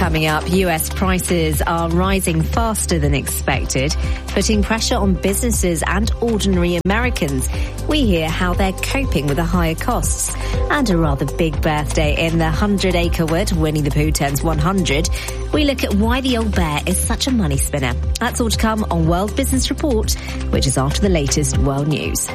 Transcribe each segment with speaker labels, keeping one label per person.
Speaker 1: Coming up, US prices are rising faster than expected, putting pressure on businesses and ordinary Americans. We hear how they're coping with the higher costs. And a rather big birthday in the 100-acre wood. Winnie the Pooh turns 100. We look at why the old bear is such a money spinner. That's all to come on World Business Report, which is after the latest world news.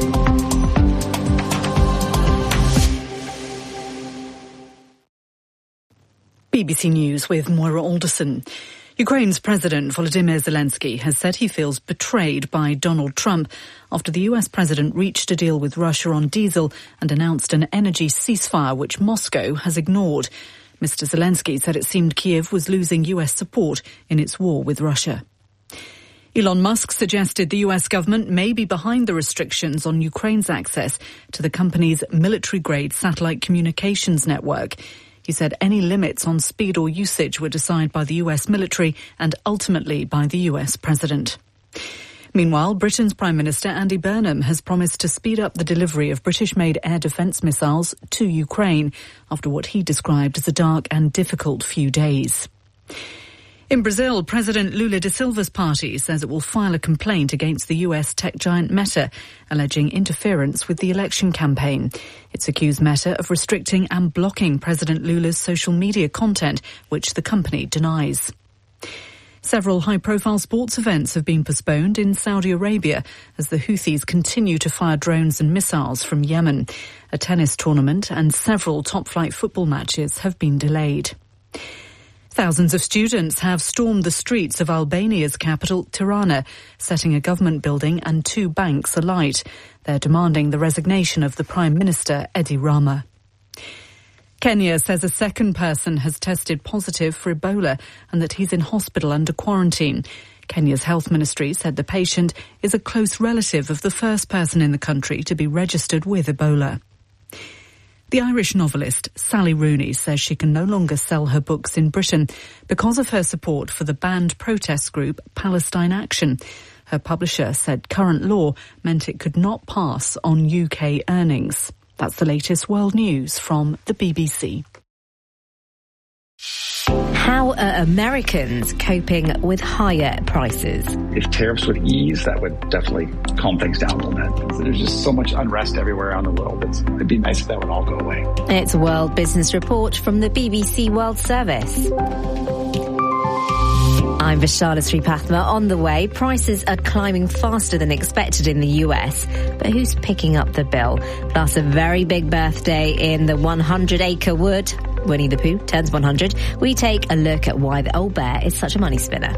Speaker 2: BBC News with Moira Alderson. Ukraine's President Volodymyr Zelensky has said he feels betrayed by Donald Trump after the US president reached a deal with Russia on diesel and announced an energy ceasefire which Moscow has ignored. Mr. Zelensky said it seemed Kyiv was losing US support in its war with Russia. Elon Musk suggested the US government may be behind the restrictions on Ukraine's access to the company's military-grade satellite communications network. He said any limits on speed or usage were decided by the US military and ultimately by the US president. Meanwhile, Britain's Prime Minister Andy Burnham has promised to speed up the delivery of British-made air defence missiles to Ukraine after what he described as a dark and difficult few days. In Brazil, President Lula da Silva's party says it will file a complaint against the US tech giant Meta, alleging interference with the election campaign. It's accused Meta of restricting and blocking President Lula's social media content, which the company denies. Several high-profile sports events have been postponed in Saudi Arabia as the Houthis continue to fire drones and missiles from Yemen. A tennis tournament and several top-flight football matches have been delayed. Thousands of students have stormed the streets of Albania's capital, Tirana, setting a government building and 2 banks alight. They're demanding the resignation of the Prime Minister, Edi Rama. Kenya says a second person has tested positive for Ebola and that he's in hospital under quarantine. Kenya's health ministry said the patient is a close relative of the first person in the country to be registered with Ebola. The Irish novelist Sally Rooney says she can no longer sell her books in Britain because of her support for the banned protest group Palestine Action. Her publisher said current law meant it could not pass on UK earnings. That's the latest world news from the BBC.
Speaker 1: How are Americans coping with higher prices?
Speaker 3: If tariffs would ease, that would definitely calm things down a little bit. There's just so much unrest everywhere around the world. It'd be nice if that would all go away.
Speaker 1: It's a World Business Report from the BBC World Service. I'm Vishala Sripathma. On the way, prices are climbing faster than expected in the US. But who's picking up the bill? Plus a very big birthday in the 100-acre wood. Winnie the Pooh turns 100. We take a look at why the old bear is such a money spinner.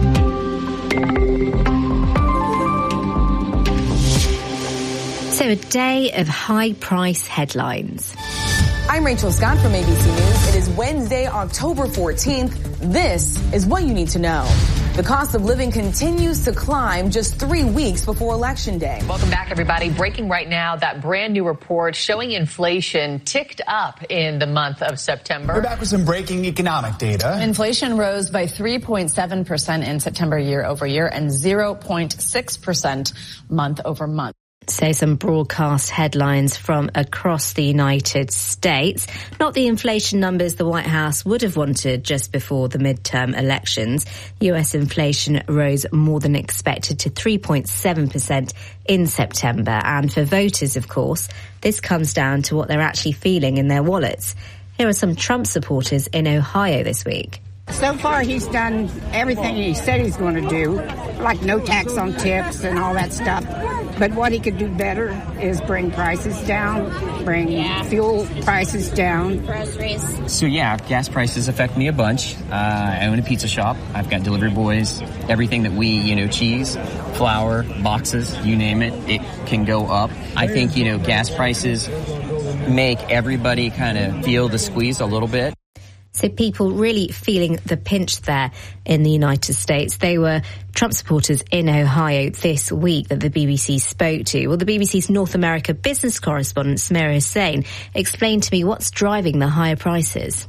Speaker 1: So a day of high price headlines.
Speaker 4: I'm Rachel Scott from ABC News. It is Wednesday, October 14th. This is what you need to know. The cost of living continues to climb just 3 weeks before Election Day.
Speaker 5: Welcome back, everybody. Breaking right now, that brand new report showing inflation ticked up in the month of September.
Speaker 6: We're back with some breaking economic data.
Speaker 7: Inflation rose by 3.7% in September year over year and 0.6% month over month.
Speaker 1: So some broadcast headlines from across the United States. Not the inflation numbers the White House would have wanted just before the midterm elections. US inflation rose more than expected to 3.7% in September. And for voters, of course, this comes down to what they're actually feeling in their wallets. Here are some Trump supporters in Ohio this week.
Speaker 8: So far, he's done everything he said he's going to do, like no tax on tips and all that stuff. But what he could do better is bring prices down, bring fuel prices down.
Speaker 9: Groceries. So, gas prices affect me a bunch. I own a pizza shop. I've got delivery boys. Everything that we, cheese, flour, boxes, you name it, it can go up. I think, gas prices make everybody kind of feel the squeeze a little bit.
Speaker 1: So people really feeling the pinch there in the United States. They were Trump supporters in Ohio this week that the BBC spoke to. Well, the BBC's North America business correspondent, Samira Hussain, explained to me what's driving the higher prices.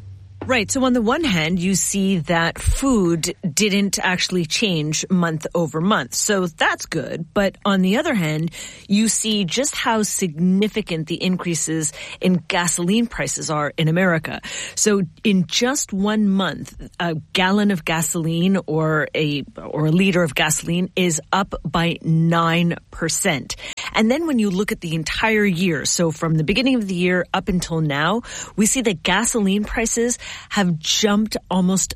Speaker 10: Right. So on the one hand, you see that food didn't actually change month over month. So that's good. But on the other hand, you see just how significant the increases in gasoline prices are in America. So in just 1 month, a gallon of gasoline or a liter of gasoline is up by 9%. And then when you look at the entire year, so from the beginning of the year up until now, we see that gasoline prices have jumped almost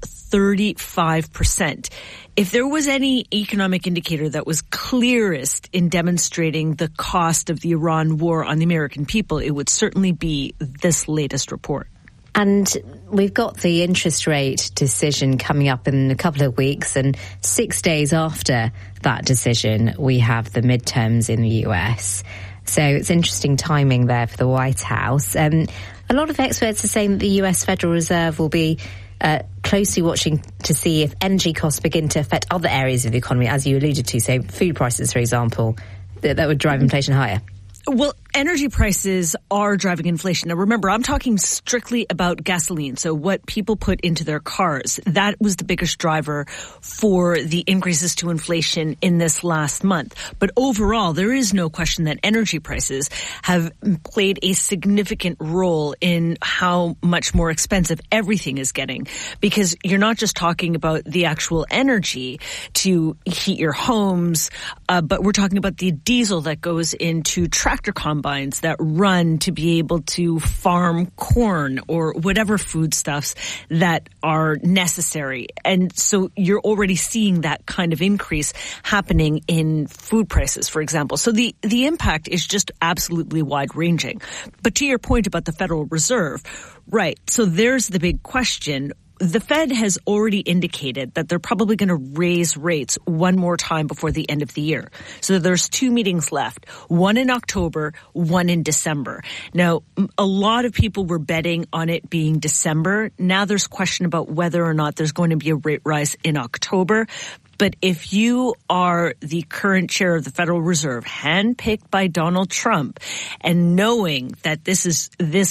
Speaker 10: 35%. If there was any economic indicator that was clearest in demonstrating the cost of the Iran war on the American people, it would certainly be this latest report.
Speaker 1: And we've got the interest rate decision coming up in a couple of weeks, and 6 days after that decision, we have the midterms in the US. So it's interesting timing there for the White House. A lot of experts are saying that the US Federal Reserve will be closely watching to see if energy costs begin to affect other areas of the economy, as you alluded to, say food prices, for example, that would drive inflation higher.
Speaker 10: Well, energy prices are driving inflation. Now, remember, I'm talking strictly about gasoline, so what people put into their cars. That was the biggest driver for the increases to inflation in this last month. But overall, there is no question that energy prices have played a significant role in how much more expensive everything is getting. Because you're not just talking about the actual energy to heat your homes, but we're talking about the diesel that goes into tractor combines that run to be able to farm corn or whatever foodstuffs that are necessary. And so you're already seeing that kind of increase happening in food prices, for example. So the impact is just absolutely wide-ranging. But to your point about the Federal Reserve, right, so there's the big question. The Fed has already indicated that they're probably going to raise rates one more time before the end of the year. So there's 2 meetings left, one in October, one in December. Now, a lot of people were betting on it being December. Now there's question about whether or not there's going to be a rate rise in October. But if you are the current chair of the Federal Reserve, handpicked by Donald Trump, and knowing that this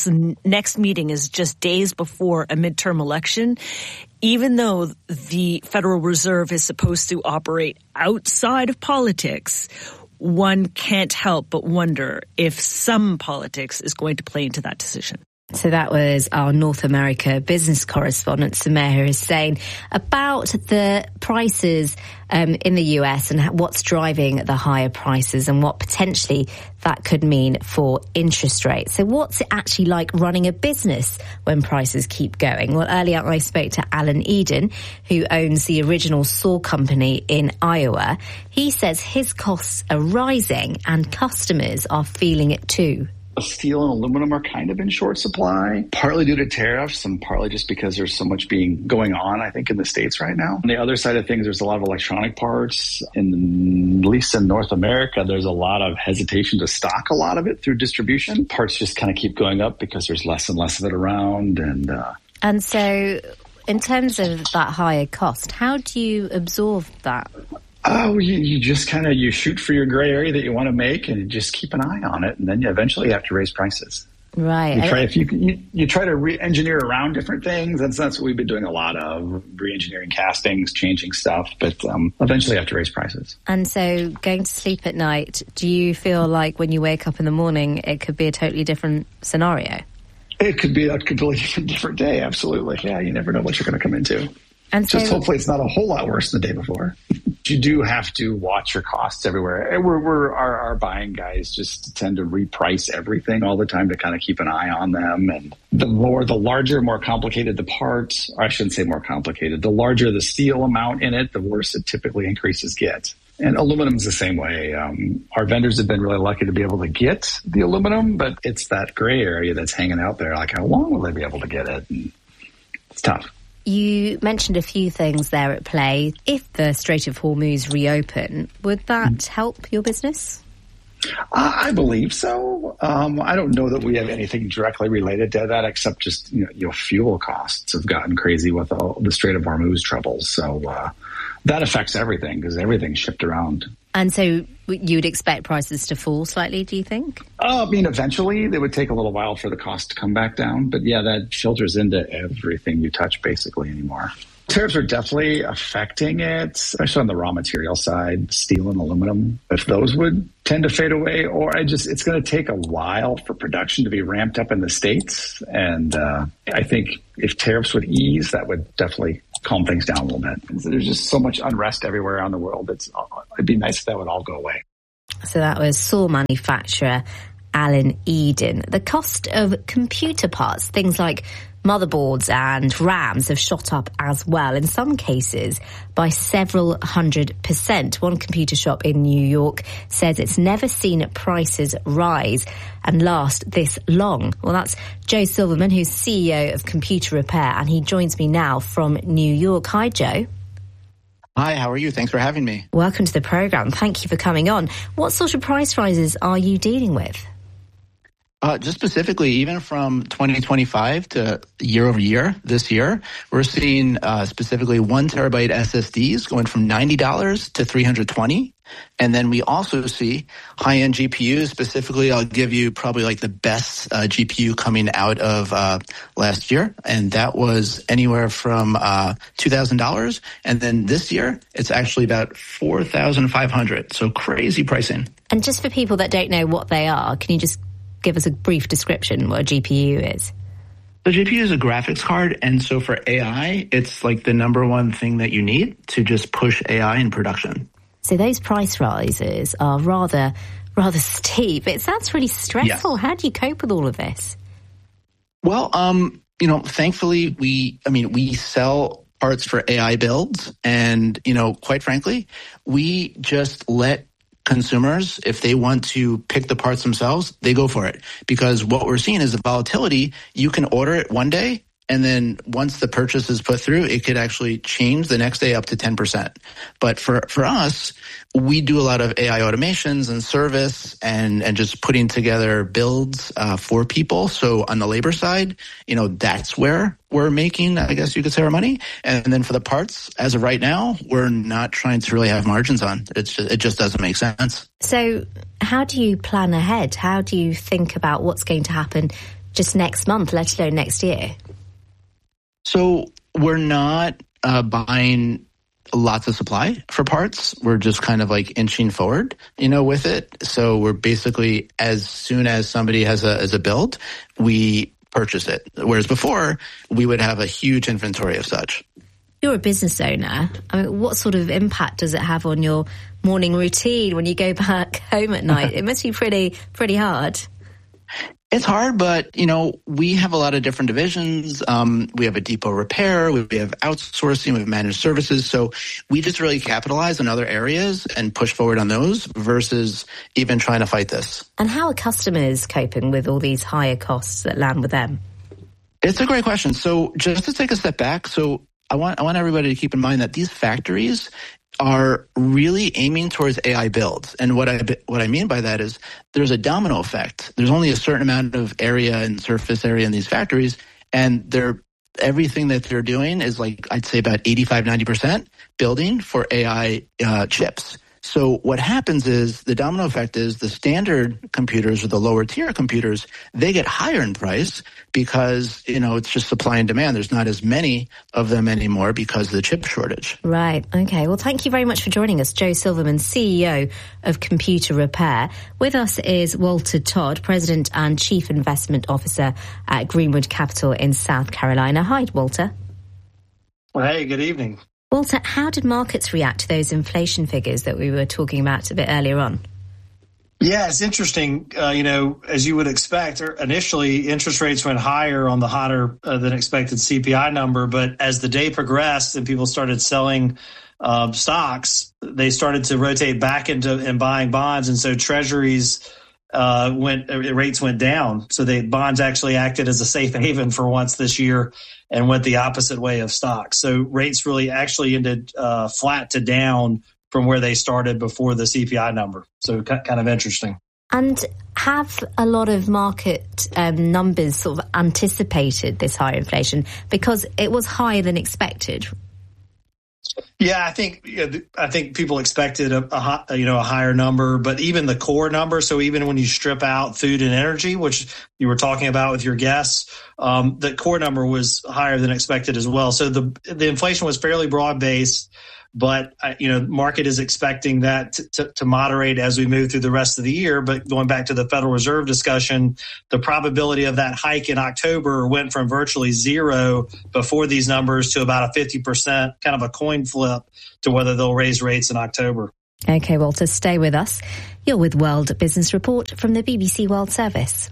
Speaker 10: next meeting is just days before a midterm election, even though the Federal Reserve is supposed to operate outside of politics, one can't help but wonder if some politics is going to play into that decision.
Speaker 1: So that was our North America business correspondent, Sumaira Hussain, about the prices in the US and what's driving the higher prices and what potentially that could mean for interest rates. So what's it actually like running a business when prices keep going? Well, earlier I spoke to Alan Eden, who owns the Original Saw Company in Iowa. He says his costs are rising and customers are feeling it too.
Speaker 3: Steel and aluminum are kind of in short supply, partly due to tariffs and partly just because there's so much going on, I think, in the States right now. On the other side of things, there's a lot of electronic parts. At least in North America, there's a lot of hesitation to stock a lot of it through distribution. Parts just kind of keep going up because there's less and less of it around.
Speaker 1: And so in terms of that higher cost, how do you absorb that?
Speaker 3: Oh, you just you shoot for your gray area that you want to make and you just keep an eye on it. And then you eventually have to raise prices.
Speaker 1: Right.
Speaker 3: You try to re-engineer around different things. That's what we've been doing a lot of, re-engineering castings, changing stuff. But eventually you have to raise prices.
Speaker 1: And so going to sleep at night, do you feel like when you wake up in the morning, it could be a totally different scenario?
Speaker 3: It could be a completely different day. Absolutely. Yeah, you never know what you're going to come into.
Speaker 1: And so,
Speaker 3: just hopefully it's not a whole lot worse than the day before. You do have to watch your costs everywhere. Our buying guys just tend to reprice everything all the time to kind of keep an eye on them. And the larger, more complicated the parts, or I shouldn't say more complicated, the larger the steel amount in it, the worse it typically increases get. And aluminum's the same way. Our vendors have been really lucky to be able to get the aluminum, but it's that gray area that's hanging out there. Like, how long will they be able to get it? And it's tough.
Speaker 1: You mentioned a few things there at play. If the Strait of Hormuz reopen, would that help your business?
Speaker 3: I believe so. I don't know that we have anything directly related to that, except just fuel costs have gotten crazy with the Strait of Hormuz troubles. So that affects everything because everything's shipped around
Speaker 1: And so you'd expect prices to fall slightly, do you think?
Speaker 3: I mean, eventually it would take a little while for the cost to come back down. But yeah, that filters into everything you touch basically anymore. Tariffs are definitely affecting it, especially on the raw material side, steel and aluminum. If those would tend to fade away, or it's going to take a while for production to be ramped up in the States. And I think if tariffs would ease, that would definitely calm things down a little bit. There's just so much unrest everywhere around the world. It'd be nice if that would all go away.
Speaker 1: So that was saw manufacturer Alan Eden. The cost of computer parts, things like motherboards and RAMs, have shot up as well, in some cases by several 100%. One computer shop in New York says it's never seen prices rise and last this long. Well, that's Joe Silverman, who's CEO of Computer Repair, and he joins me now from New York. Hi, Joe.
Speaker 11: Hi, how are you? Thanks for having me.
Speaker 1: Welcome to the program. Thank you for coming on. What sort of price rises are you dealing with?
Speaker 11: Just specifically, even from 2025 to year over year, this year, we're seeing specifically 1 terabyte SSDs going from $90 to $320. And then we also see high-end GPUs. Specifically, I'll give you probably like the best GPU coming out of last year. And that was anywhere from $2,000. And then this year, it's actually about $4,500. So crazy pricing.
Speaker 1: And just for people that don't know what they are, can you just give us a brief description what a GPU is?
Speaker 11: The GPU is a graphics card, and so for AI, it's like the number one thing that you need to just push AI in production.
Speaker 1: So those price rises are rather steep. It sounds really stressful. Yes. How do you cope with all of this?
Speaker 11: Well, thankfully, we sell parts for AI builds, and, quite frankly, we just let consumers, if they want to pick the parts themselves, they go for it. Because what we're seeing is the volatility. You can order it one day, and then once the purchase is put through, it could actually change the next day up to 10%. But for us, we do a lot of AI automations and service and just putting together builds for people. So on the labor side, that's where we're making, I guess you could say, our money. And then for the parts, as of right now, we're not trying to really have margins on. It just doesn't make sense.
Speaker 1: So how do you plan ahead? How do you think about what's going to happen just next month, let alone next year?
Speaker 11: So we're not buying lots of supply for parts. We're just kind of like inching forward, with it. So we're basically, as soon as somebody has a build, we purchase it. Whereas before, we would have a huge inventory of such.
Speaker 1: You're a business owner. I mean, what sort of impact does it have on your morning routine when you go back home at night? It must be pretty hard.
Speaker 11: It's hard, but, we have a lot of different divisions. We have a depot repair. We have outsourcing. We have managed services. So we just really capitalize on other areas and push forward on those versus even trying to fight this.
Speaker 1: And how are customers coping with all these higher costs that land with them?
Speaker 11: It's a great question. So just to take a step back, I want everybody to keep in mind that these factories are really aiming towards AI builds. And what I mean by that is there's a domino effect. There's only a certain amount of area and surface area in these factories, and everything that they're doing is like, I'd say about 85-90% building for AI chips. So what happens is the domino effect is the standard computers or the lower tier computers, they get higher in price because, it's just supply and demand. There's not as many of them anymore because of the chip shortage.
Speaker 1: Right. Okay. Well, thank you very much for joining us. Joe Silverman, CEO of Computer Repair. With us is Walter Todd, President and Chief Investment Officer at Greenwood Capital in South Carolina. Hi, Walter.
Speaker 12: Well, hey, good evening.
Speaker 1: Walter, how did markets react to those inflation figures that we were talking about a bit earlier on?
Speaker 12: Yeah, it's interesting. As you would expect, initially interest rates went higher on the hotter than expected CPI number. But as the day progressed and people started selling stocks, they started to rotate back into buying bonds. And so treasuries rates went down. So the bonds actually acted as a safe haven for once this year and went the opposite way of stocks. So rates really actually ended flat to down from where they started before the CPI number. So kind of interesting.
Speaker 1: And have a lot of market numbers sort of anticipated this higher inflation because it was higher than expected?
Speaker 12: Yeah, I think people expected a higher number, but even the core number. So even when you strip out food and energy, which you were talking about with your guests, the core number was higher than expected as well. So the inflation was fairly broad based. But, market is expecting that to moderate as we move through the rest of the year. But going back to the Federal Reserve discussion, the probability of that hike in October went from virtually zero before these numbers to about a 50%, kind of a coin flip to whether they'll raise rates in October.
Speaker 1: Okay, Walter, stay with us. You're with World Business Report from the BBC World Service.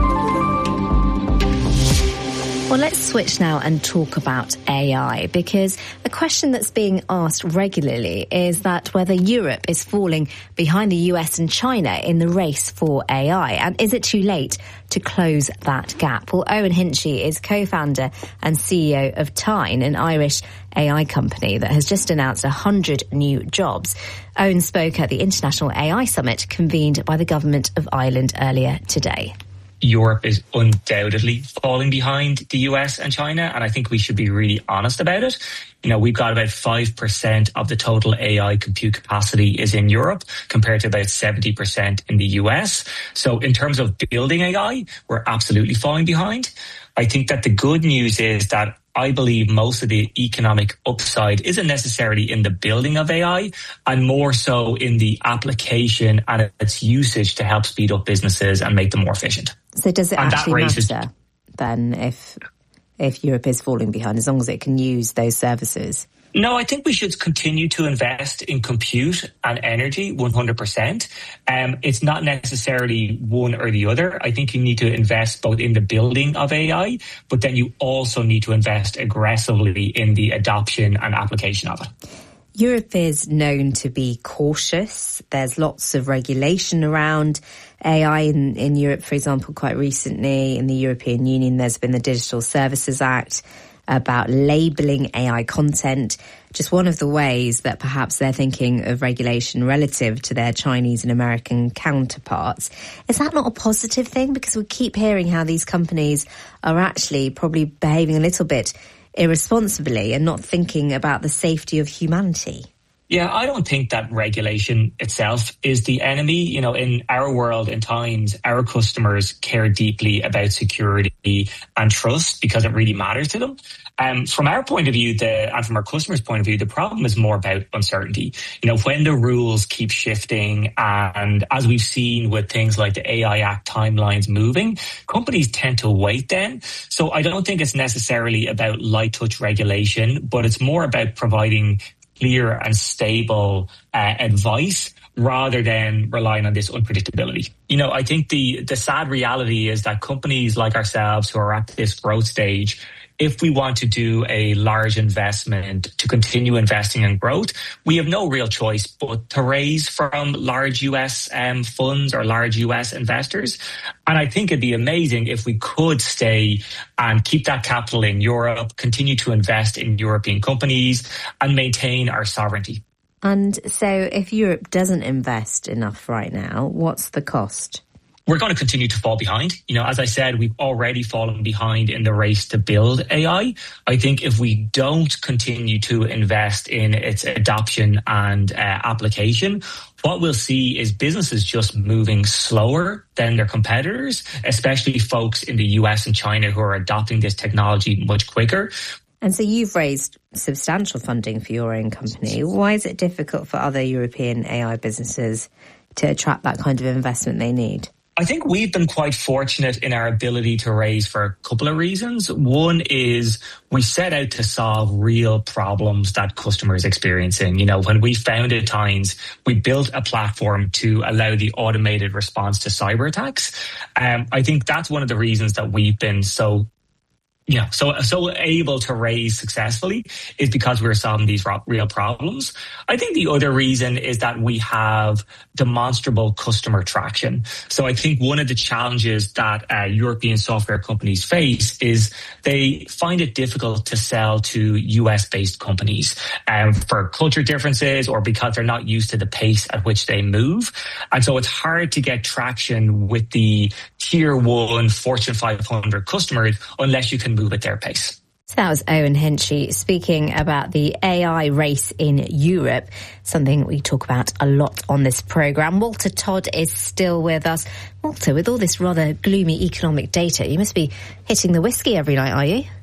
Speaker 1: Well, let's switch now and talk about AI, because a question that's being asked regularly is that whether Europe is falling behind the US and China in the race for AI, and is it too late to close that gap? Well, Owen Hinchy is co-founder and CEO of Tyne, an Irish AI company that has just announced 100 new jobs. Owen spoke at the International AI Summit convened by the Government of Ireland earlier today.
Speaker 13: Europe is undoubtedly falling behind the US and China, and I think we should be really honest about it. We've got about 5% of the total AI compute capacity is in Europe compared to about 70% in the US. So in terms of building AI, we're absolutely falling behind. I think that the good news is that I believe most of the economic upside isn't necessarily in the building of AI and more so in the application and its usage to help speed up businesses and make them more efficient.
Speaker 1: So does it actually matter then if Europe is falling behind, as long as it can use those services?
Speaker 13: No, I think we should continue to invest in compute and energy 100%. It's not necessarily one or the other. I think you need to invest both in the building of AI, but then you also need to invest aggressively in the adoption and application of it.
Speaker 1: Europe is known to be cautious. There's lots of regulation around AI in Europe, for example. Quite recently in the European Union, there's been the Digital Services Act about labelling AI content. Just one of the ways that perhaps they're thinking of regulation relative to their Chinese and American counterparts. Is that not a positive thing? Because we keep hearing how these companies are actually probably behaving a little bit irresponsibly and not thinking about the safety of humanity.
Speaker 13: Yeah, I don't think that regulation itself is the enemy. In our world, in times, our customers care deeply about security and trust because it really matters to them. From our point of view, and from our customers' point of view, the problem is more about uncertainty. When the rules keep shifting, and as we've seen with things like the AI Act timelines moving, companies tend to wait then. So I don't think it's necessarily about light touch regulation, but it's more about providing clear and stable advice rather than relying on this unpredictability. I think the sad reality is that companies like ourselves who are at this growth stage, if we want to do a large investment to continue investing in growth, we have no real choice but to raise from large US funds or large US investors. And I think it'd be amazing if we could stay and keep that capital in Europe, continue to invest in European companies and maintain our sovereignty.
Speaker 1: And so if Europe doesn't invest enough right now, what's the cost?
Speaker 13: We're going to continue to fall behind. As I said, we've already fallen behind in the race to build AI. I think if we don't continue to invest in its adoption and application, what we'll see is businesses just moving slower than their competitors, especially folks in the US and China who are adopting this technology much quicker.
Speaker 1: And so you've raised substantial funding for your own company. Why is it difficult for other European AI businesses to attract that kind of investment they need?
Speaker 13: I think we've been quite fortunate in our ability to raise for a couple of reasons. One is we set out to solve real problems that customers are experiencing. When we founded Tynes, we built a platform to allow the automated response to cyber attacks. I think that's one of the reasons that we've been so able to raise successfully is because we're solving these real problems. I think the other reason is that we have demonstrable customer traction. So I think one of the challenges that European software companies face is they find it difficult to sell to US-based companies for culture differences or because they're not used to the pace at which they move. And so it's hard to get traction with the tier 1 Fortune 500 customers unless you can move at their pace.
Speaker 1: So that was Owen Hinchy speaking about the AI race in Europe, something we talk about a lot on this programme. Walter Todd is still with us. Walter, with all this rather gloomy economic data, you must be hitting the whiskey every night, are you?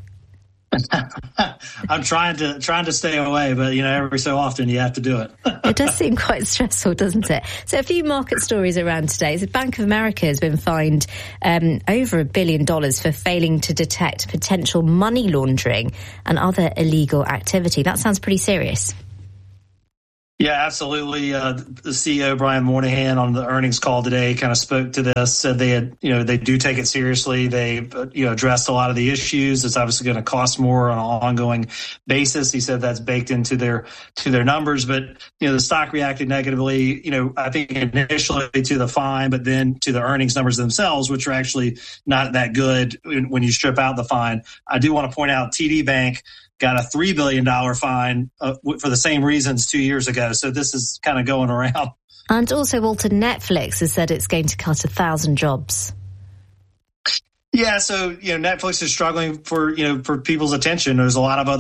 Speaker 12: I'm trying to stay away, but every so often you have to do it.
Speaker 1: It does seem quite stressful, doesn't it? So a few market stories around today. The Bank of America has been fined over $1 billion for failing to detect potential money laundering and other illegal activity. That sounds pretty serious.
Speaker 12: Yeah, absolutely. The CEO, Brian Moynihan, on the earnings call today kind of spoke to this, said they do take it seriously. They, addressed a lot of the issues. It's obviously going to cost more on an ongoing basis. He said that's baked into their numbers, but, the stock reacted negatively, I think initially to the fine, but then to the earnings numbers themselves, which are actually not that good when you strip out the fine. I do want to point out TD Bank got a $3 billion fine for the same reasons 2 years ago. So this is kind of going around.
Speaker 1: And also, Walter, Netflix has said it's going to cut 1,000 jobs.
Speaker 12: Yeah, so Netflix is struggling for people's attention. There's a lot of other